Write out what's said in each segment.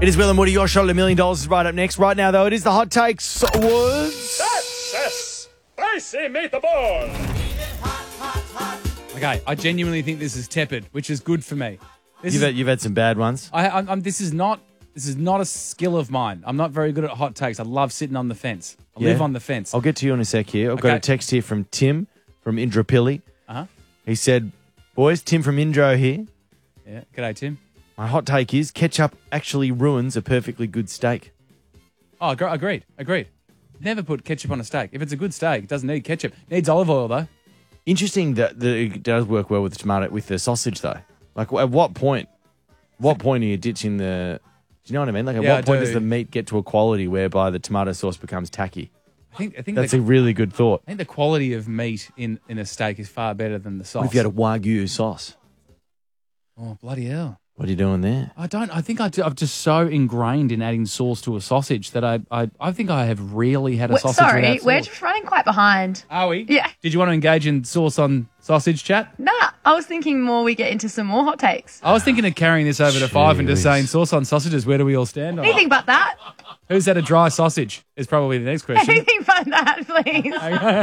It is Will and Woody. Your shot at $1 million is right up next. Right now, though, it is the Hot Takes Awards. That's spicy meatball. Okay, I genuinely think this is tepid, which is good for me. You've had some bad ones. This is not a skill of mine. I'm not very good at hot takes. I love sitting on the fence. I live on the fence. I'll get to you in a sec here. I've got a text here from Tim from Indrapilli. Uh-huh. He said, boys, Tim from Indro here. Yeah, g'day, Tim. My hot take is ketchup actually ruins a perfectly good steak. Oh, agreed. Never put ketchup on a steak. If it's a good steak, it doesn't need ketchup. It needs olive oil, though. Interesting that it does work well with the tomato, with the sausage, though. Like, at what point are you ditching the... Do you know what I mean? Like, at what point does the meat get to a quality whereby the tomato sauce becomes tacky? I think that's a really good thought. I think the quality of meat in a steak is far better than the sauce. What if you had a Wagyu sauce? Oh, bloody hell. What are you doing there? I think I'm just so ingrained in adding sauce to a sausage that I think I have rarely had a sausage without Sorry, sauce. we're just running quite behind. Are we? Yeah. Did you want to engage in sauce on sausage chat? Nah, I was thinking more we get into some more hot takes. I was thinking of carrying this over to 5 and just saying sauce on sausages, where do we all stand on it? Anything but that. Who's had a dry sausage is probably the next question. Anything but that, please.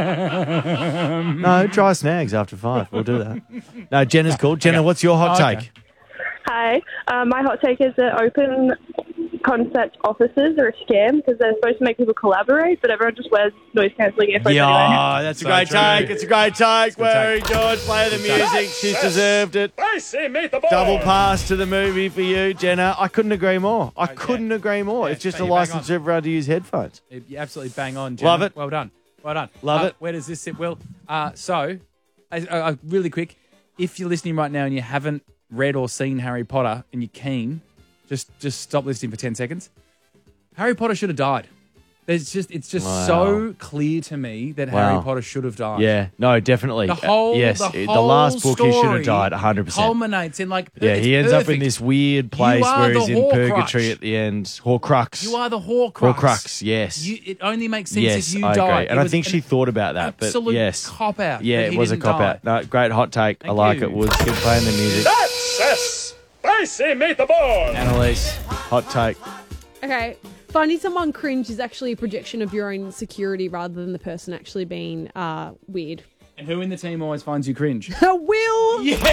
No, dry snags after 5. We'll do that. No, Jenna's called. Jenna, what's your hot take? Hi. My hot take is that open concept offices are a scam because they're supposed to make people collaborate, but everyone just wears noise-cancelling earphones anyway. That's a great take. It's a great take. Very good. Play the music. She's deserved it. Spicy meatball. Double pass to the movie for you, Jenna. I couldn't agree more. It's just a license for everyone to use headphones. You absolutely bang on, Jenna. Love it. Well done. Love it. Where does this sit, Will? Really quick, if you're listening right now and you haven't read or seen Harry Potter and you're keen, just stop listening for 10 seconds. Harry Potter should have died. It's just so clear to me that Harry Potter should have died. Yeah, no, definitely. The whole last book he should have died 100%. Culminates in he ends up in this weird place where he's in purgatory at the end. Horcrux. You are the Horcrux. Horcrux, yes. It only makes sense if you I die. agree. And I think she thought about that. Absolute but yes. cop out. Yeah, it was a cop out. No, great hot take. I like it. We'll just keep playing the music. That's spicy meatball. Annalise, hot take. Okay. Finding someone cringe is actually a projection of your own insecurity rather than the person actually being weird. And who in the team always finds you cringe? Will! Yeah!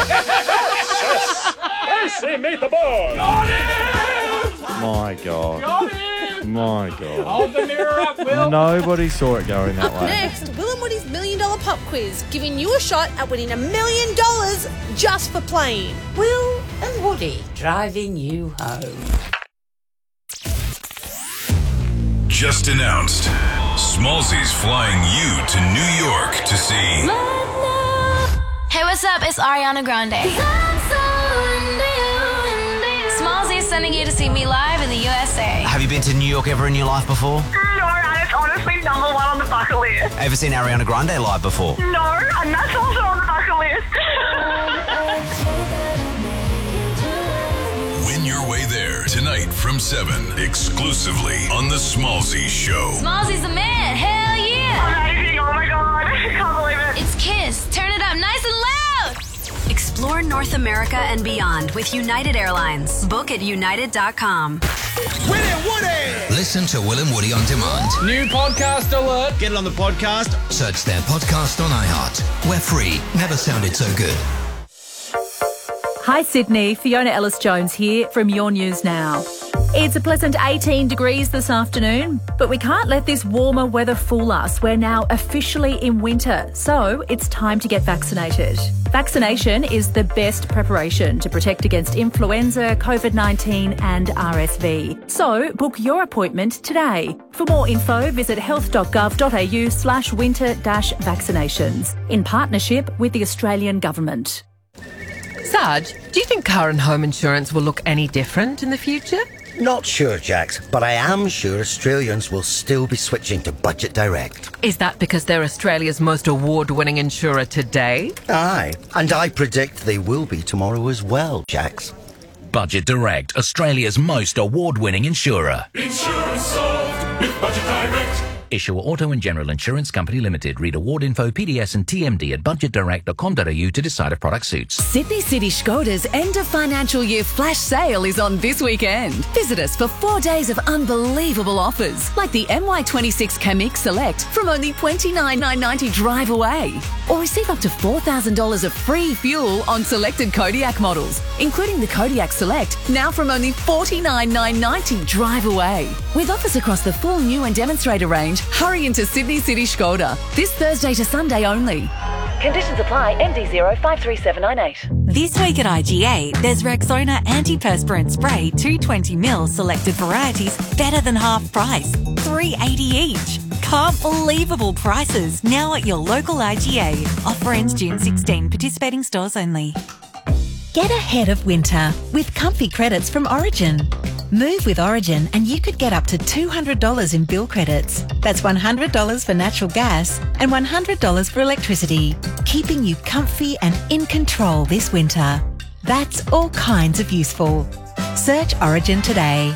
Spicy meatball. Got him! My God. Got him! My God. Hold the mirror up, Will. Nobody saw it going that way. Next, Will and Woody's $1 Million Pop Quiz, giving you a shot at winning $1 million just for playing. Will and Woody, driving you home. Just announced, Smallzy's flying you to New York to see Hey, what's up? It's Ariana Grande. Smallzy's sending you to see me live in the USA. Have you been to New York ever in your life before? No, and it's honestly #1 on the bucket list. Ever seen Ariana Grande live before? No, and that's also on the bucket list. Win your way there tonight from 7, exclusively on The Smallzy Show. Smallzy's the man. Hell yeah. Amazing. Oh my God. I can't believe it. It's Kiss. Turn it up nice and loud. Explore North America and beyond with United Airlines. Book at united.com. Will and Woody! Listen to Will and Woody on demand. New podcast alert. Get it on the podcast. Search their podcast on iHeart. We're free. Never sounded so good. Hi Sydney, Fiona Ellis-Jones here from Your News Now. It's a pleasant 18 degrees this afternoon, but we can't let this warmer weather fool us. We're now officially in winter, so it's time to get vaccinated. Vaccination is the best preparation to protect against influenza, COVID-19 and RSV. So book your appointment today. For more info, visit health.gov.au/winter-vaccinations in partnership with the Australian Government. Sarge, do you think car and home insurance will look any different in the future? Not sure, Jax, but I am sure Australians will still be switching to Budget Direct. Is that because they're Australia's most award-winning insurer today? Aye, and I predict they will be tomorrow as well, Jax. Budget Direct, Australia's most award-winning insurer. Insurance solved with Budget Direct. Issuer Auto and General Insurance Company Limited. Read award info, PDS and TMD at budgetdirect.com.au to decide if product suits. Sydney City Skoda's end of financial year flash sale is on this weekend. Visit us for 4 days of unbelievable offers, like the MY26 Kamiq Select from only $29,990 drive away. Or receive up to $4,000 of free fuel on selected Kodiaq models, including the Kodiaq Select, now from only $49,990 drive away. With offers across the full new and demonstrator range, hurry into Sydney City Skoda. This Thursday to Sunday only. Conditions apply. MD 053798. This week at IGA, there's Rexona Antiperspirant Spray 220ml selected varieties, better than half price, $3.80 each. Can't believable prices now at your local IGA. Offer ends June 16. Participating stores only. Get ahead of winter with comfy credits from Origin. Move with Origin and you could get up to $200 in bill credits. That's $100 for natural gas and $100 for electricity, keeping you comfy and in control this winter. That's all kinds of useful. Search Origin today.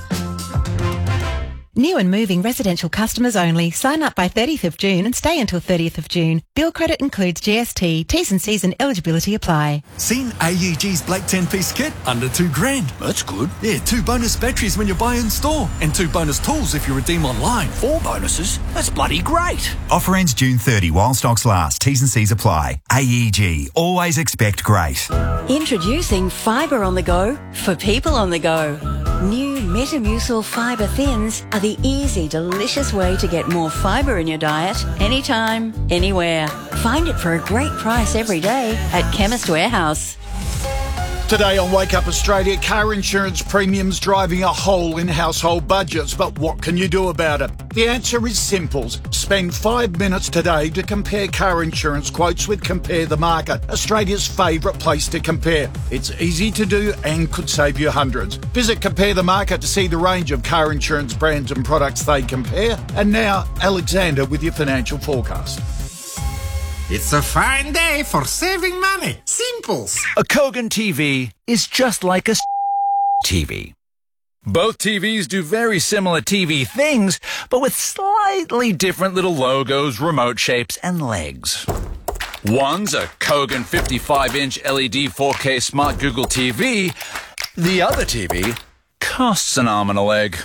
New and moving residential customers only. Sign up by 30th of June and stay until 30th of June. Bill credit includes GST. T's and C's and eligibility apply. Seen AEG's Black 10-piece kit? Under $2,000. That's good. Yeah, 2 bonus batteries when you buy in store. And 2 bonus tools if you redeem online. 4 bonuses? That's bloody great. Offer ends June 30 while stocks last. T's and C's apply. AEG. Always expect great. Introducing Fibre on the Go for people on the go. New Metamucil Fibre Thins are the easy, delicious way to get more fibre in your diet anytime, anywhere. Find it for a great price every day at Chemist Warehouse. Today on Wake Up Australia, car insurance premiums driving a hole in household budgets. But what can you do about it? The answer is simple. Spend 5 minutes today to compare car insurance quotes with Compare the Market, Australia's favourite place to compare. It's easy to do and could save you hundreds. Visit Compare the Market to see the range of car insurance brands and products they compare. And now, Alexander with your financial forecast. It's a fine day for saving money. Simples. A Kogan TV is just like a TV. Both TVs do very similar TV things, but with slightly different little logos, remote shapes, and legs. One's a Kogan 55-inch LED 4K Smart Google TV. The other TV costs an arm and a leg.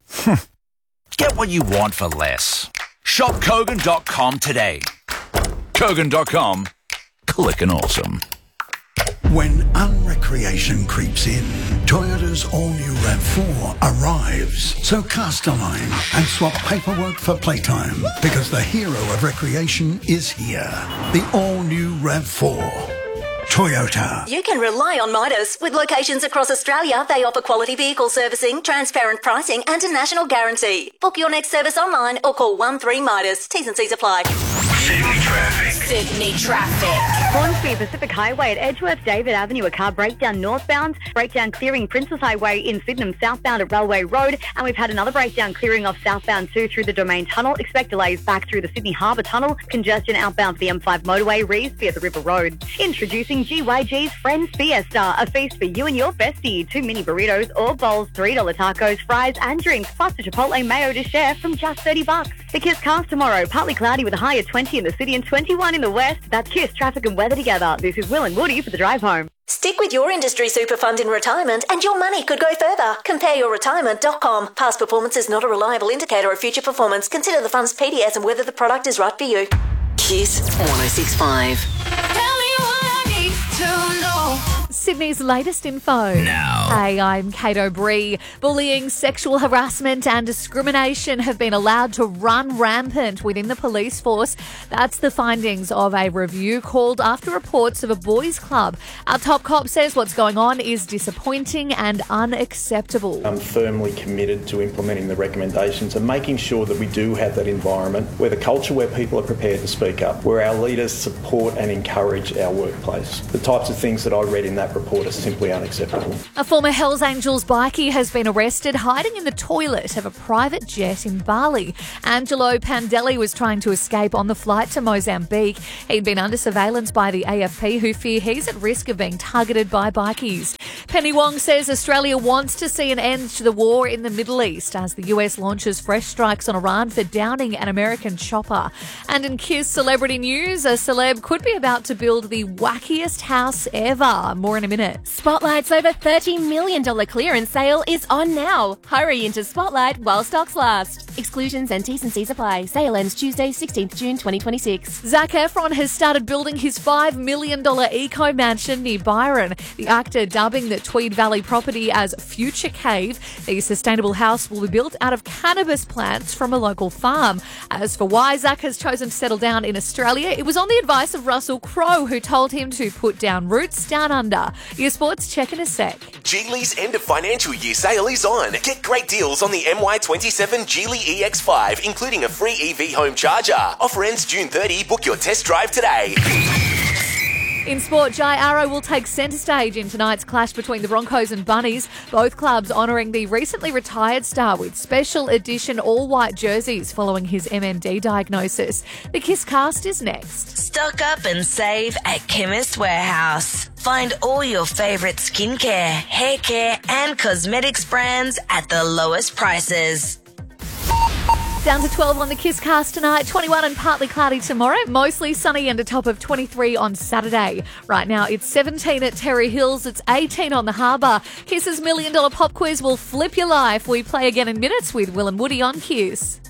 Get what you want for less. Shop Kogan.com today. Kogan.com. Clickin' awesome. When unrecreation creeps in, Toyota's all-new RAV4 arrives. So cast a line and swap paperwork for playtime, because the hero of recreation is here. The all-new RAV4. Toyota. You can rely on Midas. With locations across Australia, they offer quality vehicle servicing, transparent pricing and a national guarantee. Book your next service online or call 13 Midas. T's and C's apply. Sydney traffic. Sydney traffic. Hornsby Pacific Highway at Edgeworth David Avenue, a car breakdown northbound. Breakdown clearing Princess Highway in Sydenham southbound at Railway Road. And we've had another breakdown clearing off southbound too through the Domain Tunnel. Expect delays back through the Sydney Harbour Tunnel. Congestion outbound the M5 motorway, Revesby at the River Road. Introducing GYG's Friends Fiesta, a feast for you and your bestie. 2 mini burritos, all bowls, $3 tacos, fries and drinks, plus a Chipotle mayo to share from just $30. The Kiss Cars tomorrow, partly cloudy with a high of 20 in the city and 21 in the west. That's Kiss traffic and weather together. This is Will and Woody for the drive home. Stick with your industry super fund in retirement and your money could go further. CompareYourRetirement.com. Past performance is not a reliable indicator of future performance. Consider the fund's PDS and whether the product is right for you. Kiss 106.5. Tell me what I need to know. Sydney's latest info. Now. Hey, I'm Kate O'Brien. Bullying, sexual harassment and discrimination have been allowed to run rampant within the police force. That's the findings of a review called after reports of a boys' club. Our top cop says what's going on is disappointing and unacceptable. I'm firmly committed to implementing the recommendations and making sure that we do have that environment where the culture where people are prepared to speak up, where our leaders support and encourage our workplace. The types of things that I read in that that report are simply unacceptable. A former Hells Angels bikie has been arrested hiding in the toilet of a private jet in Bali. Angelo Pandelli was trying to escape on the flight to Mozambique. He'd been under surveillance by the AFP, who fear he's at risk of being targeted by bikies. Penny Wong says Australia wants to see an end to the war in the Middle East as the US launches fresh strikes on Iran for downing an American chopper. And in Kiss celebrity news, a celeb could be about to build the wackiest house ever. More in a minute. Spotlight's over $30 million clearance sale is on now. Hurry into Spotlight while stocks last. Exclusions and T's and C's apply. Sale ends Tuesday, 16th June 2026. Zac Efron has started building his $5 million eco-mansion near Byron. The actor dubbing the Tweed Valley property as Future Cave. The sustainable house will be built out of cannabis plants from a local farm. As for why Zac has chosen to settle down in Australia, it was on the advice of Russell Crowe, who told him to put down roots down under. Your sports check in a sec. Geely's end of financial year sale is on. Get great deals on the MY27 Geely EX5, including a free EV home charger. Offer ends June 30. Book your test drive today. In sport, Jai Arrow will take centre stage in tonight's clash between the Broncos and Bunnies, both clubs honouring the recently retired star with special edition all-white jerseys following his MND diagnosis. The Kiss cast is next. Stock up and save at Chemist Warehouse. Find all your favourite skincare, hair care and cosmetics brands at the lowest prices. Down to 12 on the Kiss cast tonight, 21 and partly cloudy tomorrow, mostly sunny and a top of 23 on Saturday. Right now it's 17 at Terry Hills, it's 18 on the Harbour. Kiss's $1 Million Pop Quiz will flip your life. We play again in minutes with Will and Woody on Kiss.